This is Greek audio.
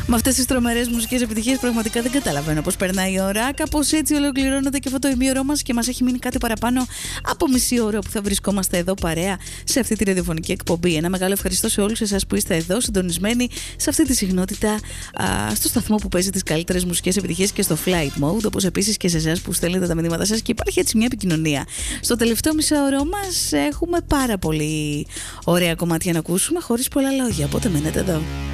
Με αυτές τις τρομερές μουσικές επιτυχίες πραγματικά δεν καταλαβαίνω πώς περνάει η ώρα. Κάπως έτσι ολοκληρώνεται και αυτό το ημίωρο μας και μας έχει μείνει κάτι παραπάνω από μισή ώρα που θα βρισκόμαστε εδώ παρέα σε αυτή τη ραδιοφωνική εκπομπή. Ένα μεγάλο ευχαριστώ σε όλους εσάς που είστε εδώ συντονισμένοι σε αυτή τη συχνότητα, στο σταθμό που παίζει τις καλύτερες μουσικές επιτυχίες και στο flight mode, όπως επίσης και σε εσάς που στέλνετε τα μηνύματα σας και υπάρχει έτσι μια επικοινωνία. Στο τελευταίο μισάωρο μας έχουμε πάρα πολύ ωραία κομμάτια να ακούσουμε χωρίς πολλά λόγια, οπότε μένετε εδώ.